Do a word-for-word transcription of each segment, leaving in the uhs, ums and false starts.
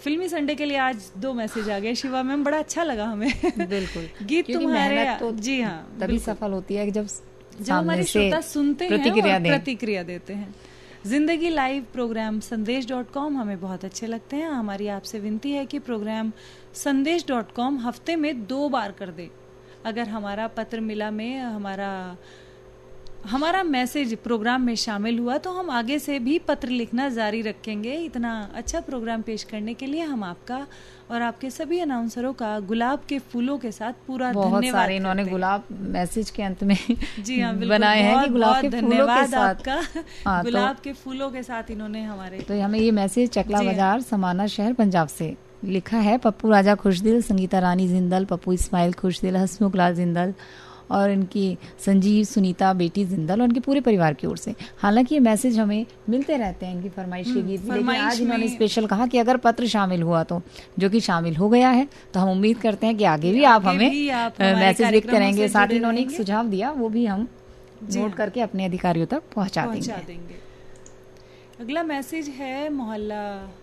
फिल्मी संडे के लिए आज दो मैसेज आ गए शिवा मैम, बड़ा अच्छा लगा हमें। बिल्कुल, गीत तुम्हारे तो जी हाँ तभी सफल होती है जब जब हमारे श्रोता सुनते हैं और प्रतिक्रिया देते हैं। जिंदगी लाइव प्रोग्राम संदेश डॉट कॉम हमें बहुत अच्छे लगते हैं। हमारी आपसे विनती है कि प्रोग्राम संदेश डॉट कॉम हफ्ते में दो बार कर दे। अगर हमारा पत्र मिला में हमारा हमारा मैसेज प्रोग्राम में शामिल हुआ तो हम आगे से भी पत्र लिखना जारी रखेंगे। इतना अच्छा प्रोग्राम पेश करने के लिए हम आपका और आपके सभी अनाउंसरों का गुलाब के फूलों के साथ पूरा बहुत धन्यवाद सारे इन्होंने गुलाब मैसेज के अंत में जी हाँ बनाए हैं कि गुलाब के फूलों के साथ आपका हाँ, गुलाब तो, के फूलों के साथ इन्होंने हमारे तो हमें ये मैसेज चकला बाजार समाना शहर पंजाब से लिखा है। पप्पू राजा खुशदिल, संगीता रानी जिंदल, पप्पू इस्माइल खुशदिल, हसमुख लाल जिंदल और इनकी संजीव सुनीता बेटी जिंदल और इनके पूरे परिवार की ओर से। हालांकि ये मैसेज हमें मिलते रहते हैं इनकी फरमाइश के गीत, लेकिन आज इन्होंने स्पेशल कहा कि अगर पत्र शामिल हुआ तो, जो कि शामिल हो गया है, तो हम उम्मीद करते हैं कि आगे भी आप हमें मैसेज लिखते रहेंगे। साथ ही इन्होंने एक सुझाव दिया, वो भी हम नोट करके अपने अधिकारियों तक पहुंचा देंगे। अगला मैसेज है मोहल्ला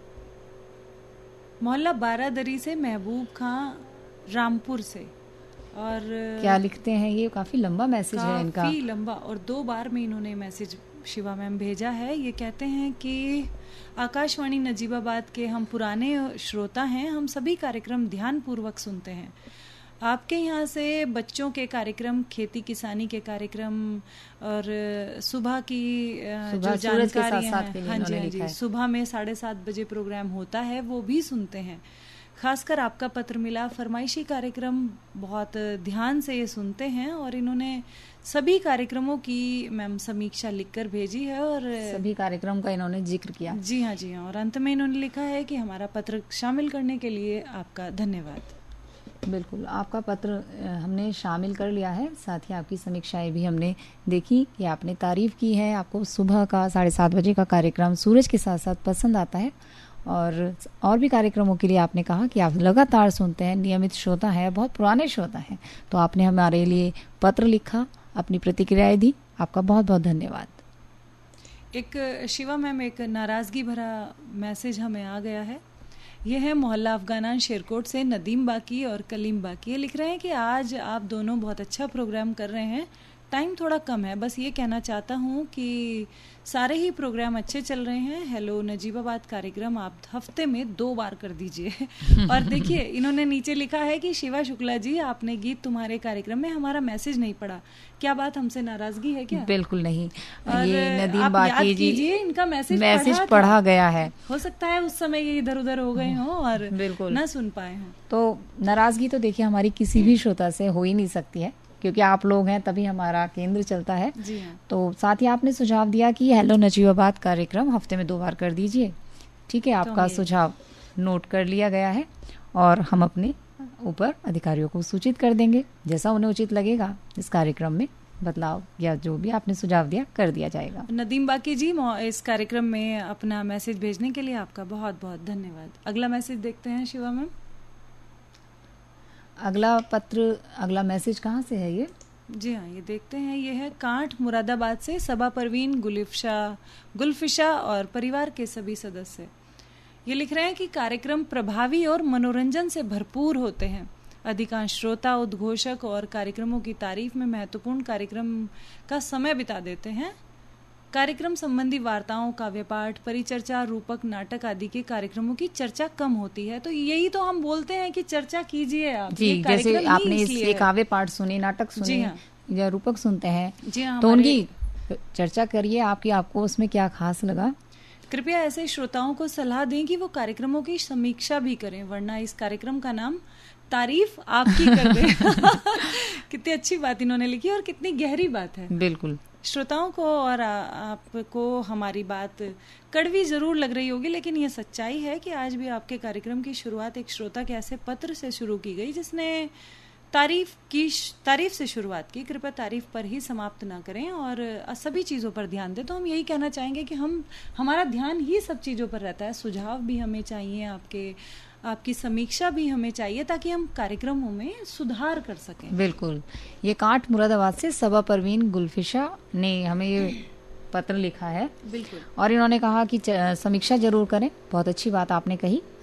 मोहल्ला बारादरी से महबूब खां रामपुर से। और क्या लिखते हैं, ये काफी लंबा मैसेज है इनका, काफी लंबा, और दो बार में इन्होंने मैसेज शिवा मैम भेजा है। ये कहते हैं कि आकाशवाणी नजीबाबाद के हम पुराने श्रोता हैं, हम सभी कार्यक्रम ध्यान पूर्वक सुनते हैं। आपके यहाँ से बच्चों के कार्यक्रम, खेती किसानी के कार्यक्रम और सुबह की जो जानकारी है, हाँ जी हाँ जी, सुबह में साढ़े सात बजे प्रोग्राम होता है, वो भी सुनते हैं। खासकर आपका पत्र मिला, फरमाइशी कार्यक्रम बहुत ध्यान से ये सुनते हैं और इन्होंने सभी कार्यक्रमों की मैम समीक्षा लिखकर भेजी है और सभी कार्यक्रम का इन्होंने जिक्र किया। जी हाँ जी हाँ, और अंत में इन्होंने लिखा है कि हमारा पत्र शामिल करने के लिए आपका धन्यवाद। बिल्कुल, आपका पत्र हमने शामिल कर लिया है, साथ ही आपकी समीक्षाएं भी हमने देखी कि आपने तारीफ की है। आपको सुबह का साढ़े सात बजे का कार्यक्रम सूरज के साथ साथ पसंद आता है और और भी कार्यक्रमों के लिए आपने कहा कि आप लगातार सुनते हैं, नियमित श्रोता है, बहुत पुराने श्रोता हैं। तो आपने हमारे लिए पत्र लिखा, अपनी प्रतिक्रियाएं दी, आपका बहुत बहुत धन्यवाद। एक शिवा मैम, एक नाराजगी भरा मैसेज हमें आ गया है। यह है मोहल्ला अफगानान शेरकोट से नदीम बाकी और कलीम बाकी। ये लिख रहे हैं कि आज आप दोनों बहुत अच्छा प्रोग्राम कर रहे हैं, टाइम थोड़ा कम है, बस ये कहना चाहता हूँ कि सारे ही प्रोग्राम अच्छे चल रहे हैं। हेलो नजीबाबाद कार्यक्रम आप हफ्ते में दो बार कर दीजिए। और देखिए इन्होंने नीचे लिखा है कि शिवा शुक्ला जी, आपने गीत तुम्हारे कार्यक्रम में हमारा मैसेज नहीं पढ़ा, क्या बात हमसे नाराजगी है क्या? बिल्कुल नहीं, ये नदीम बाकी जी, इनका मैसेज मैसेज पढ़ा, पढ़ा गया है। हो सकता है उस समय ये इधर उधर हो गए हों और बिल्कुल न सुन पाए हों। तो नाराजगी तो देखिए हमारी किसी भी श्रोता से हो ही नहीं सकती है, क्योंकि आप लोग हैं तभी हमारा केंद्र चलता है। जी हाँ। तो साथ ही आपने सुझाव दिया कि हेलो नजीबाबाद कार्यक्रम हफ्ते में दो बार कर दीजिए। ठीक है, आपका तो सुझाव नोट कर लिया गया है और हम अपने ऊपर अधिकारियों को सूचित कर देंगे। जैसा उन्हें उचित लगेगा इस कार्यक्रम में बदलाव या जो भी आपने सुझाव दिया कर दिया जाएगा। नदीम बाकी जी, इस कार्यक्रम में अपना मैसेज भेजने के लिए आपका बहुत बहुत धन्यवाद। अगला मैसेज देखते हैं शिवा मैम। अगला पत्र, अगला मैसेज कहाँ से है ये? जी हाँ, ये देखते हैं। ये है कांठ मुरादाबाद से सबा परवीन, गुलिफशा गुलफिशा और परिवार के सभी सदस्य। ये लिख रहे हैं कि कार्यक्रम प्रभावी और मनोरंजन से भरपूर होते हैं। अधिकांश श्रोता उद्घोषक और कार्यक्रमों की तारीफ में महत्वपूर्ण कार्यक्रम का समय बिता देते हैं। कार्यक्रम संबंधी वार्ताओं, काव्य पाठ, परिचर्चा, रूपक, नाटक आदि के कार्यक्रमों की चर्चा कम होती है। तो यही तो हम बोलते हैं कि चर्चा कीजिए आप। जी, जैसे आपने इसलिए काव्य पाठ सुने, नाटक सुने हाँ। या रूपक सुनते हैं, जी हाँ, तो उनकी चर्चा करिए, आपकी आपको उसमें क्या खास लगा। कृपया ऐसे श्रोताओं को सलाह दें कि वो कार्यक्रमों की समीक्षा भी करें, वरना इस कार्यक्रम का नाम तारीफ आपकी कर दे। कितनी अच्छी बात इन्होंने लिखी और कितनी गहरी बात है। बिल्कुल, श्रोताओं को और आपको हमारी बात कड़वी जरूर लग रही होगी, लेकिन ये सच्चाई है कि आज भी आपके कार्यक्रम की शुरुआत एक श्रोता के ऐसे पत्र से शुरू की गई जिसने तारीफ की तारीफ से शुरुआत की। कृपया तारीफ पर ही समाप्त ना करें और सभी चीज़ों पर ध्यान दें। तो हम यही कहना चाहेंगे कि हम हमारा ध्यान ही सब चीज़ों पर रहता है। सुझाव भी हमें चाहिए, आपके आपकी समीक्षा भी हमें चाहिए, ताकि हम कार्यक्रमों में सुधार कर सकें। बिल्कुल, ये कांठ मुरादाबाद से सबा परवीन गुलफिशा ने हमें ये पत्र लिखा है। बिल्कुल, और इन्होंने कहा कि समीक्षा जरूर करें। बहुत अच्छी बात आपने कही।